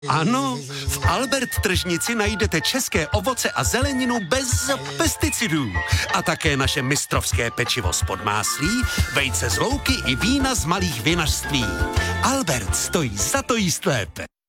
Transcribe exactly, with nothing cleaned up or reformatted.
Ano, v Albert tržnici najdete české ovoce a zeleninu bez pesticidů. A také naše mistrovské pečivo z podmáslí, vejce z louky i vína z malých vinařství. Albert stojí za to jíst lépe.